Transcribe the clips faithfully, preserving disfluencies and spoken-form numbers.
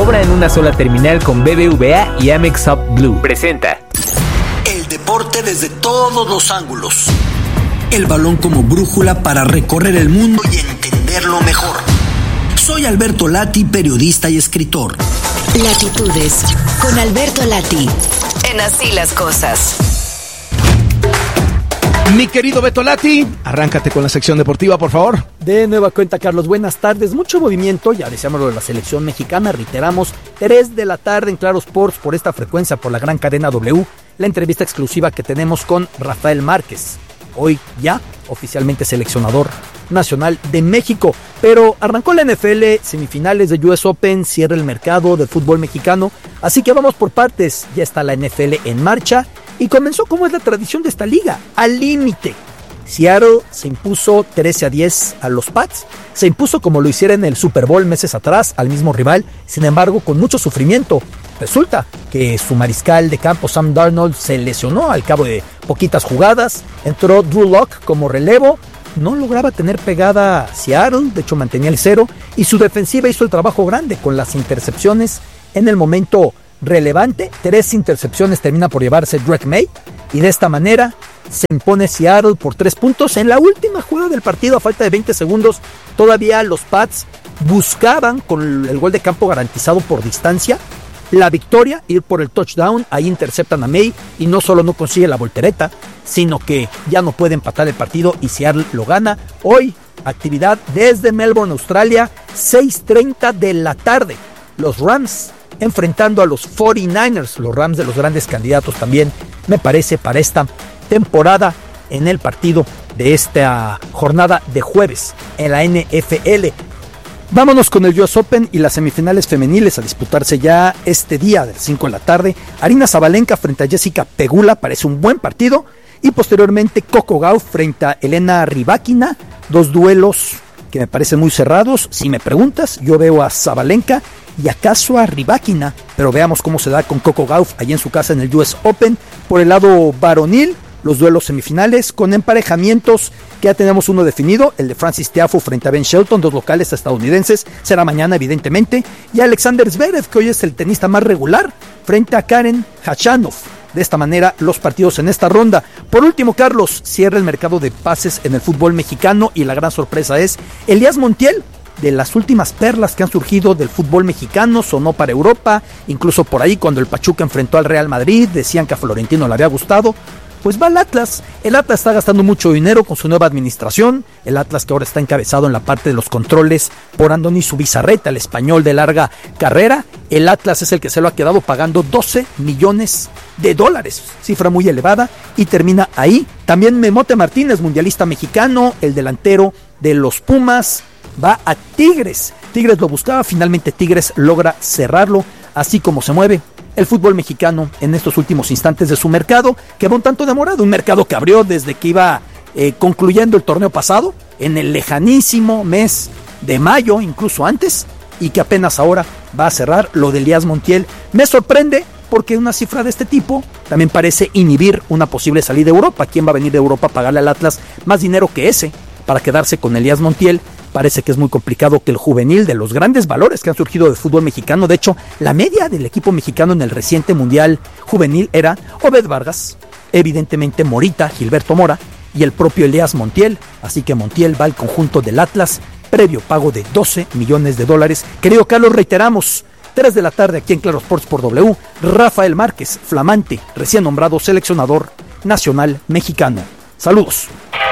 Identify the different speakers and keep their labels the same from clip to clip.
Speaker 1: Cobra en una sola terminal con B B V A y Amex Up Blue. Presenta
Speaker 2: el deporte desde todos los ángulos. El balón como brújula para recorrer el mundo y entenderlo mejor. Soy Alberto Lati, periodista y escritor.
Speaker 3: Latitudes con Alberto Lati. En Así las Cosas.
Speaker 4: Mi querido Beto Lati, arráncate con la sección deportiva, por favor.
Speaker 5: De nueva cuenta, Carlos, buenas tardes. Mucho movimiento, ya decíamos lo de la selección mexicana, reiteramos, tres de la tarde en Claro Sports por esta frecuencia, por la gran cadena W, la entrevista exclusiva que tenemos con Rafael Márquez, hoy ya oficialmente seleccionador nacional de México. Pero arrancó la N F L, semifinales de U S Open, cierra el mercado del fútbol mexicano, así que vamos por partes. Ya está la N F L en marcha y comenzó, como es la tradición de esta liga, al límite. Seattle se impuso trece a diez a los Pats, se impuso como lo hiciera en el Super Bowl meses atrás al mismo rival, sin embargo con mucho sufrimiento. Resulta que su mariscal de campo Sam Darnold se lesionó al cabo de poquitas jugadas, entró Drew Lock como relevo, no lograba tener pegada Seattle, de hecho mantenía el cero, y su defensiva hizo el trabajo grande con las intercepciones en el momento relevante. Tres intercepciones termina por llevarse Drake May, y de esta manera se impone Seattle por tres puntos. En la última jugada del partido, a falta de veinte segundos, todavía los Pats buscaban, con el gol de campo garantizado por distancia, la victoria, ir por el touchdown. Ahí interceptan a May y no solo no consigue la voltereta, sino que ya no puede empatar el partido y Seattle lo gana. Hoy, actividad desde Melbourne, Australia, seis treinta de la tarde. Los Rams enfrentando a los cuarenta y nueve ers, los Rams de los grandes candidatos también, me parece, para esta temporada en el partido de esta jornada de jueves en la N F L. Vámonos con el U S Open y las semifinales femeniles a disputarse ya este día de las cinco de la tarde. Aryna Sabalenka frente a Jessica Pegula, parece un buen partido. Y posteriormente Coco Gauff frente a Elena Rybakina, dos duelos que me parecen muy cerrados. Si me preguntas, yo veo a Sabalenka y acaso a Rybakina, pero veamos cómo se da con Coco Gauff allá en su casa en el U S Open. Por el lado varonil, los duelos semifinales con emparejamientos que ya tenemos uno definido, el de Francis Tiafoe frente a Ben Shelton, dos locales estadounidenses, será mañana evidentemente, y Alexander Zverev, que hoy es el tenista más regular, frente a Karen Khachanov. De esta manera los partidos en esta ronda. Por último, Carlos, cierra el mercado de pases en el fútbol mexicano y la gran sorpresa es Elías Montiel, de las últimas perlas que han surgido del fútbol mexicano, sonó para Europa, incluso por ahí cuando el Pachuca enfrentó al Real Madrid, decían que a Florentino le había gustado. Pues va al Atlas. El Atlas está gastando mucho dinero con su nueva administración. El Atlas, que ahora está encabezado en la parte de los controles por Andoni Zubizarreta, el español de larga carrera. El Atlas es el que se lo ha quedado pagando doce millones de dólares, cifra muy elevada, y termina ahí. También Memote Martínez, mundialista mexicano, el delantero de los Pumas, va a Tigres. Tigres lo buscaba, finalmente Tigres logra cerrarlo. Así como se mueve el fútbol mexicano en estos últimos instantes de su mercado, que va un tanto demorado, un mercado que abrió desde que iba eh, concluyendo el torneo pasado, en el lejanísimo mes de mayo, incluso antes, y que apenas ahora va a cerrar. Lo de Elías Montiel me sorprende, porque una cifra de este tipo también parece inhibir una posible salida de Europa. ¿Quién va a venir de Europa a pagarle al Atlas más dinero que ese para quedarse con Elías Montiel? Parece que es muy complicado que el juvenil, de los grandes valores que han surgido del fútbol mexicano, de hecho, la media del equipo mexicano en el reciente Mundial Juvenil era Obed Vargas, evidentemente Morita, Gilberto Mora y el propio Elías Montiel. Así que Montiel va al conjunto del Atlas, previo pago de doce millones de dólares. Querido Carlos, reiteramos, tres de la tarde aquí en Claro Sports por W, Rafael Márquez, flamante, recién nombrado seleccionador nacional mexicano. Saludos.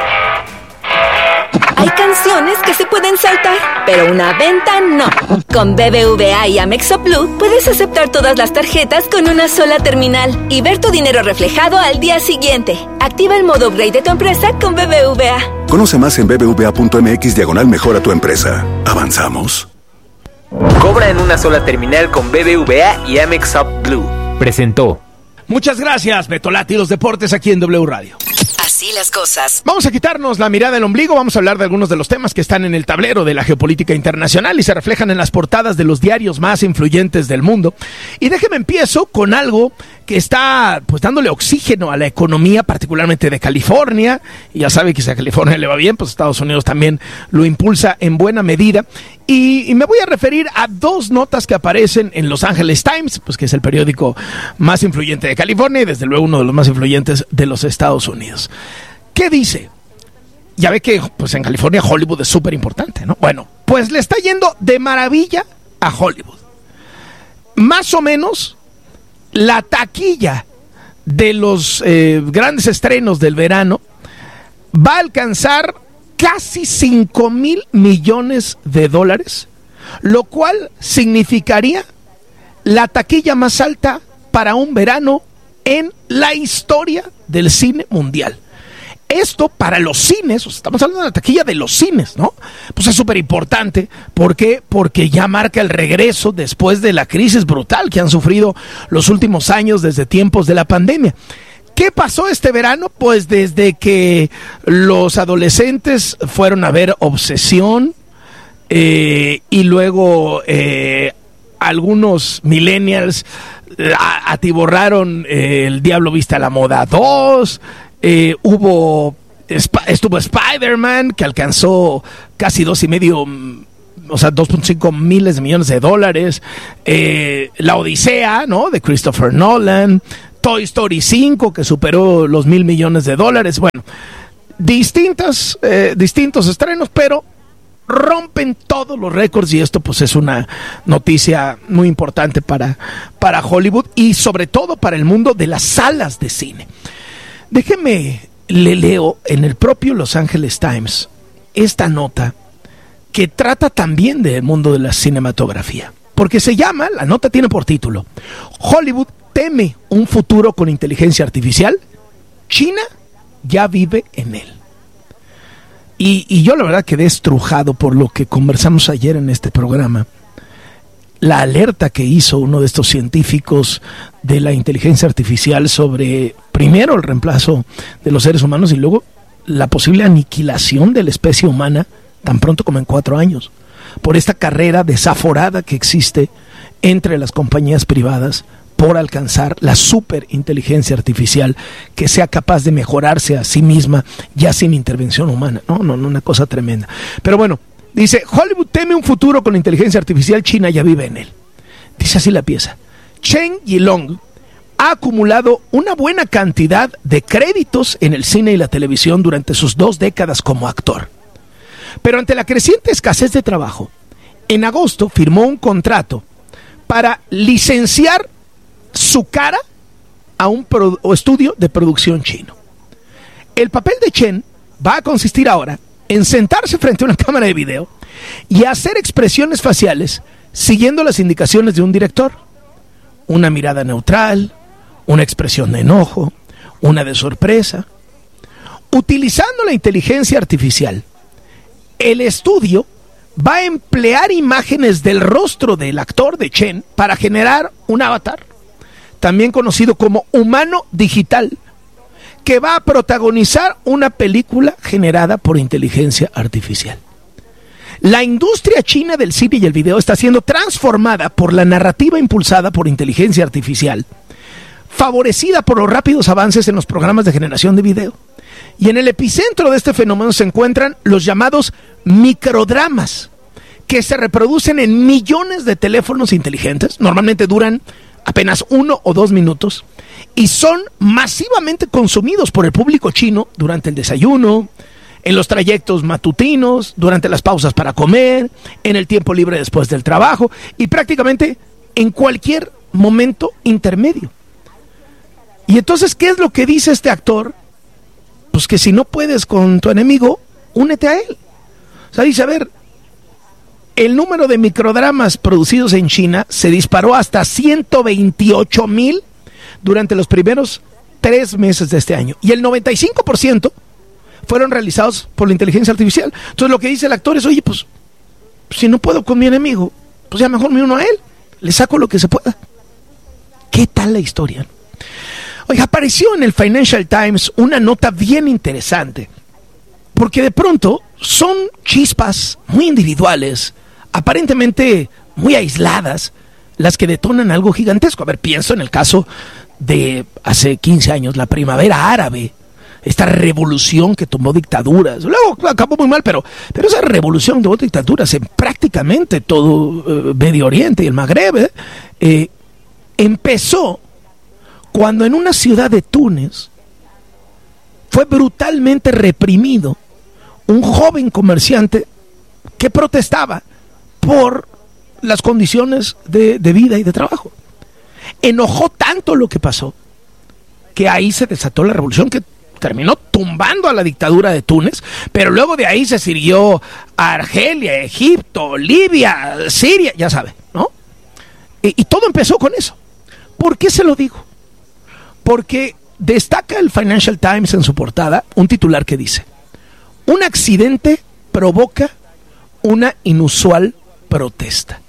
Speaker 3: Hay canciones que se pueden saltar, pero una venta no. Con B B V A y Amex Up Blue puedes aceptar todas las tarjetas con una sola terminal y ver tu dinero reflejado al día siguiente. Activa el modo upgrade de tu empresa con B B V A.
Speaker 6: Conoce más en bbva.mx diagonal mejora tu empresa. ¿Avanzamos?
Speaker 1: Cobra en una sola terminal con B B V A y Amex Up Blue. Presentó.
Speaker 4: Muchas gracias, Beto Lati, los deportes aquí en W Radio.
Speaker 3: Así las cosas.
Speaker 4: Vamos a quitarnos la mirada del ombligo, vamos a hablar de algunos de los temas que están en el tablero de la geopolítica internacional y se reflejan en las portadas de los diarios más influyentes del mundo. Y déjeme empiezo con algo que está pues dándole oxígeno a la economía, particularmente de California, y ya sabe que si a California le va bien, pues Estados Unidos también lo impulsa en buena medida. Y, y me voy a referir a dos notas que aparecen en Los Angeles Times, pues que es el periódico más influyente de California y desde luego uno de los más influyentes de los Estados Unidos. ¿Qué dice? Ya ve que pues en California Hollywood es súper importante, ¿no? Bueno, pues le está yendo de maravilla a Hollywood. Más o menos la taquilla de los eh, grandes estrenos del verano va a alcanzar casi cinco mil millones de dólares, lo cual significaría la taquilla más alta para un verano en la historia del cine mundial. Esto para los cines, o sea, estamos hablando de la taquilla de los cines, ¿no? Pues es súper importante. ¿Por qué? Porque ya marca el regreso después de la crisis brutal que han sufrido los últimos años desde tiempos de la pandemia. ¿Qué pasó este verano? Pues desde que los adolescentes fueron a ver Obsesión eh, y luego eh, algunos millennials eh, atiborraron eh, El Diablo Viste a la Moda dos. Eh, hubo estuvo Spider-Man, que alcanzó casi dos y medio, o sea, dos punto cinco miles de millones de dólares. Eh, La Odisea, ¿no? De Christopher Nolan. Toy Story cinco, que superó los mil millones de dólares. Bueno, distintas, eh, distintos estrenos, pero rompen todos los récords, y esto pues es una noticia muy importante para, para Hollywood y sobre todo para el mundo de las salas de cine. Déjeme, le leo en el propio Los Angeles Times esta nota que trata también del mundo de la cinematografía, porque se llama, la nota tiene por título, Hollywood teme un futuro con inteligencia artificial, China ya vive en él. Y, y yo la verdad quedé estrujado por lo que conversamos ayer en este programa. La alerta que hizo uno de estos científicos de la inteligencia artificial sobre, primero, el reemplazo de los seres humanos y luego la posible aniquilación de la especie humana tan pronto como en cuatro años, por esta carrera desaforada que existe entre las compañías privadas por alcanzar la superinteligencia artificial que sea capaz de mejorarse a sí misma ya sin intervención humana. No, no, no, una cosa tremenda. Pero bueno, dice, Hollywood teme un futuro con la inteligencia artificial, China ya vive en él. Dice así la pieza. Chen Yilong ha acumulado una buena cantidad de créditos en el cine y la televisión durante sus dos décadas como actor. Pero ante la creciente escasez de trabajo, en agosto firmó un contrato para licenciar su cara a un pro- estudio de producción chino. El papel de Chen va a consistir ahora en sentarse frente a una cámara de video y hacer expresiones faciales siguiendo las indicaciones de un director. Una mirada neutral, una expresión de enojo, una de sorpresa. Utilizando la inteligencia artificial, el estudio va a emplear imágenes del rostro del actor de Chen para generar un avatar, también conocido como humano digital, que va a protagonizar una película generada por inteligencia artificial. La industria china del cine y el video está siendo transformada por la narrativa impulsada por inteligencia artificial, favorecida por los rápidos avances en los programas de generación de video. Y en el epicentro de este fenómeno se encuentran los llamados microdramas, que se reproducen en millones de teléfonos inteligentes, normalmente duran apenas uno o dos minutos, y son masivamente consumidos por el público chino durante el desayuno, en los trayectos matutinos, durante las pausas para comer, en el tiempo libre después del trabajo, y prácticamente en cualquier momento intermedio. Y entonces, ¿qué es lo que dice este actor? Pues que si no puedes con tu enemigo, únete a él. O sea, dice, a ver, el número de microdramas producidos en China se disparó hasta ciento veintiocho mil durante los primeros tres meses de este año. Y el noventa y cinco por ciento fueron realizados por la inteligencia artificial. Entonces lo que dice el actor es, oye, pues, si no puedo con mi enemigo, pues ya mejor me uno a él. Le saco lo que se pueda. ¿Qué tal la historia? Oye, apareció en el Financial Times una nota bien interesante, porque de pronto son chispas muy individuales, aparentemente muy aisladas, las que detonan algo gigantesco. A ver, pienso en el caso de hace quince años, la primavera árabe, esta revolución que tomó dictaduras, luego acabó muy mal, pero, pero esa revolución tomó dictaduras en prácticamente todo eh, Medio Oriente y el Magreb, eh, empezó cuando en una ciudad de Túnez fue brutalmente reprimido un joven comerciante que protestaba por las condiciones de, de vida y de trabajo. Enojó tanto lo que pasó que ahí se desató la revolución que terminó tumbando a la dictadura de Túnez, pero luego de ahí se siguió a Argelia, Egipto, Libia, Siria, ya sabe, ¿no? Y, y todo empezó con eso. ¿Por qué se lo digo? Porque destaca el Financial Times en su portada un titular que dice: un accidente provoca una inusual protesta.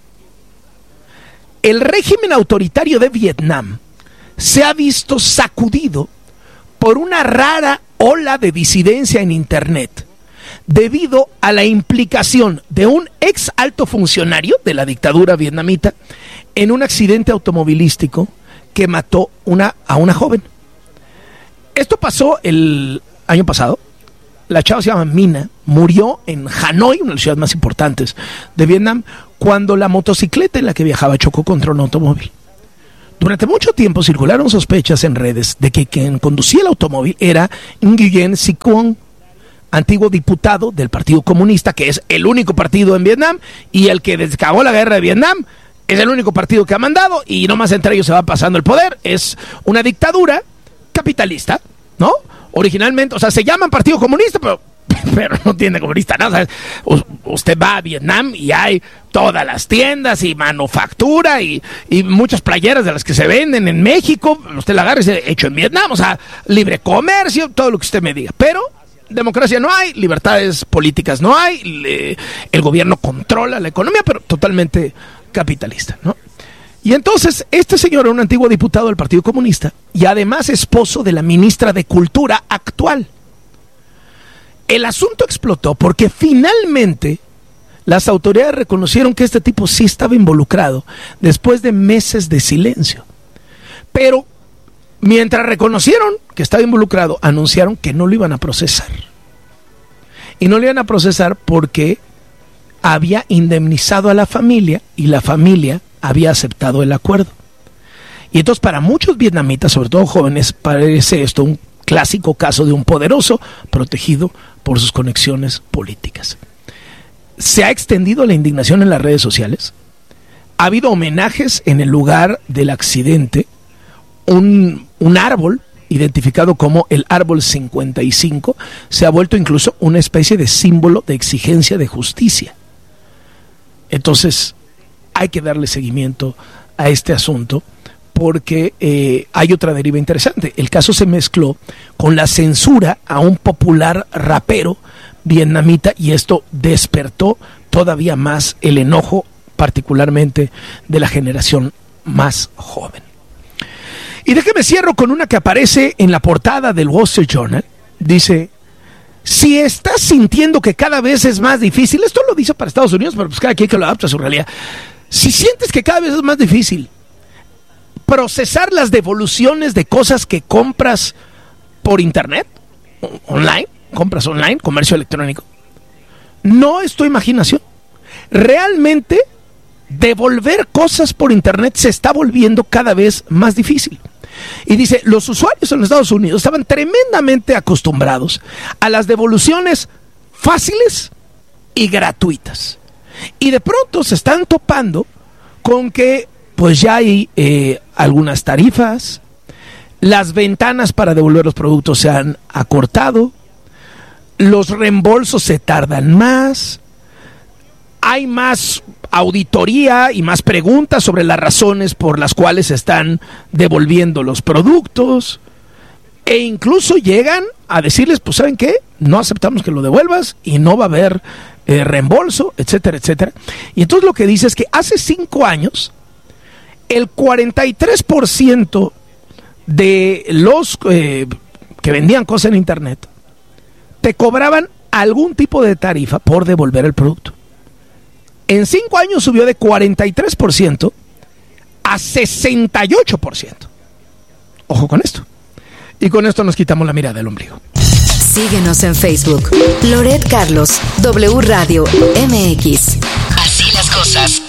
Speaker 4: El régimen autoritario de Vietnam se ha visto sacudido por una rara ola de disidencia en Internet debido a la implicación de un ex alto funcionario de la dictadura vietnamita en un accidente automovilístico que mató una, a una joven. Esto pasó el año pasado. La chava se llama Mina, murió en Hanoi, una de las ciudades más importantes de Vietnam, cuando la motocicleta en la que viajaba chocó contra un automóvil. Durante mucho tiempo circularon sospechas en redes de que quien conducía el automóvil era Nguyen Sy Quong, antiguo diputado del Partido Comunista, que es el único partido en Vietnam, y el que desde que acabó la guerra de Vietnam es el único partido que ha mandado, y nomás entre ellos se va pasando el poder. Es una dictadura capitalista, ¿no? Originalmente, o sea, se llaman Partido Comunista, pero, pero no tiene comunista nada. O sea, usted va a Vietnam y hay todas las tiendas y manufactura y, y muchas playeras de las que se venden en México. Usted la agarra y dice, hecho en Vietnam, o sea, libre comercio, todo lo que usted me diga. Pero democracia no hay, libertades políticas no hay, le, el gobierno controla la economía, pero totalmente capitalista, ¿no? Y entonces, este señor era un antiguo diputado del Partido Comunista y además esposo de la ministra de Cultura actual. El asunto explotó porque finalmente las autoridades reconocieron que este tipo sí estaba involucrado después de meses de silencio. Pero mientras reconocieron que estaba involucrado, anunciaron que no lo iban a procesar. Y no lo iban a procesar porque había indemnizado a la familia y la familia había aceptado el acuerdo. Y entonces para muchos vietnamitas, sobre todo jóvenes, parece esto un clásico caso de un poderoso protegido por sus conexiones políticas. Se ha extendido la indignación en las redes sociales. Ha habido homenajes en el lugar del accidente. Un, un árbol identificado como el árbol cincuenta y cinco se ha vuelto incluso una especie de símbolo de exigencia de justicia. Entonces hay que darle seguimiento a este asunto porque eh, hay otra deriva interesante. El caso se mezcló con la censura a un popular rapero vietnamita y esto despertó todavía más el enojo, particularmente de la generación más joven. Y déjeme cierro con una que aparece en la portada del Wall Street Journal. Dice: si estás sintiendo que cada vez es más difícil, esto lo dice para Estados Unidos, pero pues cada quien que lo adapta a su realidad. Si sientes que cada vez es más difícil procesar las devoluciones de cosas que compras por internet, online, compras online, comercio electrónico, no es tu imaginación. Realmente devolver cosas por internet se está volviendo cada vez más difícil. Y dice, los usuarios en los Estados Unidos estaban tremendamente acostumbrados a las devoluciones fáciles y gratuitas. Y de pronto se están topando con que pues ya hay eh, algunas tarifas, las ventanas para devolver los productos se han acortado, los reembolsos se tardan más, hay más auditoría y más preguntas sobre las razones por las cuales se están devolviendo los productos, e incluso llegan a decirles, pues ¿saben qué? No aceptamos que lo devuelvas y no va a haber eh, reembolso, etcétera, etcétera. Y entonces lo que dice es que hace cinco años el cuarenta y tres por ciento de los eh, que vendían cosas en internet te cobraban algún tipo de tarifa por devolver el producto. En cinco años subió de cuarenta y tres por ciento a sesenta y ocho por ciento. Ojo con esto. Y con esto nos quitamos la mirada del ombligo.
Speaker 7: Síguenos en Facebook. Loret Carlos, W Radio M X. Así las cosas.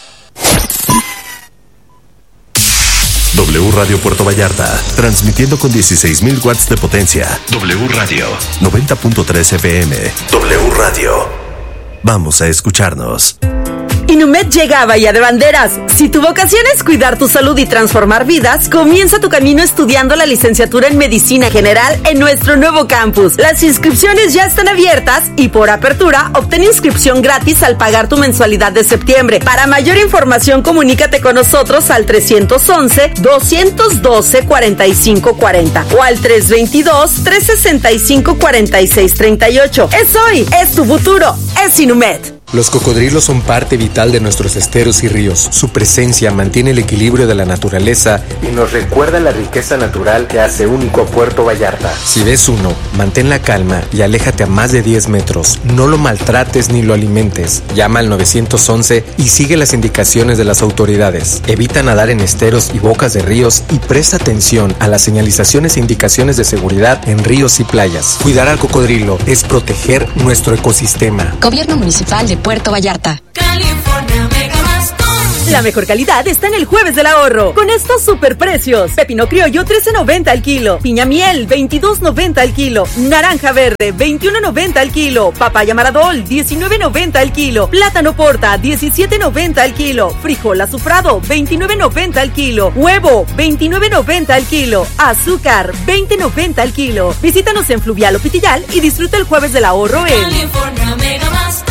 Speaker 8: W Radio Puerto Vallarta, transmitiendo con dieciséis mil watts de potencia. W Radio, noventa punto tres F M. W Radio. Vamos a escucharnos.
Speaker 9: Inumet llega a Bahía de Banderas. Si tu vocación es cuidar tu salud y transformar vidas, comienza tu camino estudiando la licenciatura en Medicina General en nuestro nuevo campus. Las inscripciones ya están abiertas y por apertura obtén inscripción gratis al pagar tu mensualidad de septiembre. Para mayor información, comunícate con nosotros al trescientos once, doscientos doce, cuarenta y cinco cuarenta o al trescientos veintidós, trescientos sesenta y cinco, cuarenta y seis treinta y ocho. Es hoy, es tu futuro, es Inumet.
Speaker 10: Los cocodrilos son parte vital de nuestros esteros y ríos. Su presencia mantiene el equilibrio de la naturaleza
Speaker 1: y nos recuerda la riqueza natural que hace único a Puerto Vallarta.
Speaker 10: Si ves uno, mantén la calma y aléjate a más de diez metros. No lo maltrates ni lo alimentes. Llama al nueve once y sigue las indicaciones de las autoridades. Evita nadar en esteros y bocas de ríos y presta atención a las señalizaciones e indicaciones de seguridad en ríos y playas. Cuidar al cocodrilo es proteger nuestro ecosistema.
Speaker 7: Gobierno Municipal de Puerto Vallarta.
Speaker 9: California Mega Más. La mejor calidad está en el Jueves del Ahorro. Con estos superprecios: pepino criollo trece noventa al kilo, piña miel veintidós noventa al kilo, naranja verde veintiuno noventa al kilo, papaya maradol diecinueve noventa al kilo, plátano porta diecisiete noventa al kilo, frijol azufrado veintinueve noventa al kilo, huevo veintinueve noventa al kilo, azúcar veinte noventa al kilo. Visítanos en Fluvial o Pitillal y disfruta el Jueves del Ahorro en California Mega Más.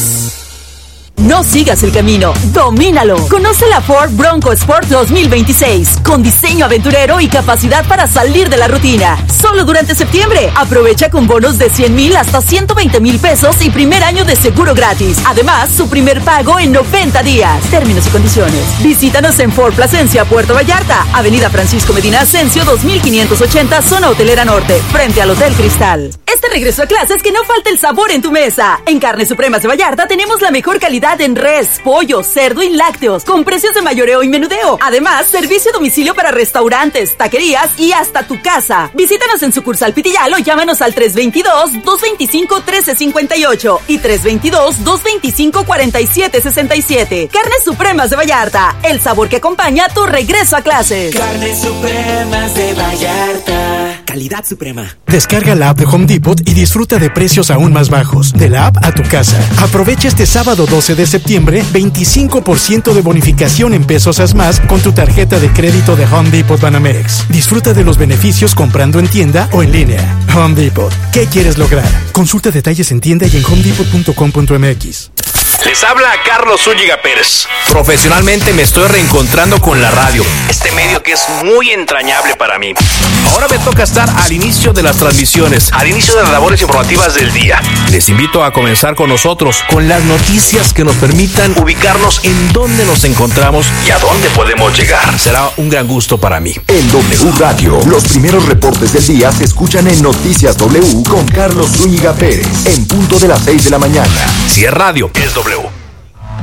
Speaker 9: No sigas el camino, domínalo. Conoce la Ford Bronco Sport dos mil veintiséis, con diseño aventurero y capacidad para salir de la rutina. Solo durante septiembre, aprovecha con bonos de cien mil hasta ciento veinte mil pesos y primer año de seguro gratis. Además, su primer pago en noventa días. Términos y condiciones. Visítanos en Ford Plasencia, Puerto Vallarta, Avenida Francisco Medina Ascencio dos mil quinientos ochenta, Zona Hotelera Norte, frente al Hotel Cristal. Este regreso a clases, que no falte el sabor en tu mesa. En Carnes Supremas de Vallarta tenemos la mejor calidad en res, pollo, cerdo y lácteos, con precios de mayoreo y menudeo. Además, servicio a domicilio para restaurantes, taquerías y hasta tu casa. Visítanos en sucursal Pitillal o llámanos al tres veintidós, dos veinticinco, trece cincuenta y ocho y tres veintidós, dos veinticinco, cuarenta y siete sesenta y siete. Carnes Supremas de Vallarta, el sabor que acompaña tu regreso a clases.
Speaker 11: Carnes Supremas de Vallarta, calidad suprema.
Speaker 12: Descarga la app de Home Depot y disfruta de precios aún más bajos. De la app a tu casa. Aprovecha este sábado doce de septiembre veinticinco por ciento de bonificación en pesos as más con tu tarjeta de crédito de Home Depot Banamex. Disfruta de los beneficios comprando en tienda o en línea. Home Depot. ¿Qué quieres lograr? Consulta detalles en tienda y en home depot punto com punto m x.
Speaker 13: Les habla Carlos Zúñiga Pérez. Profesionalmente me estoy reencontrando con la radio, este medio que es muy entrañable para mí. Ahora me toca estar al inicio de las transmisiones, al inicio de las labores informativas del día. Les invito a comenzar con nosotros, con las noticias que nos permitan ubicarnos en dónde nos encontramos y a dónde podemos llegar. Será un gran gusto para mí.
Speaker 14: En W Radio, los primeros reportes del día se escuchan en Noticias W con Carlos Zúñiga Pérez, en punto de las seis de la mañana.
Speaker 13: Si es radio, es W.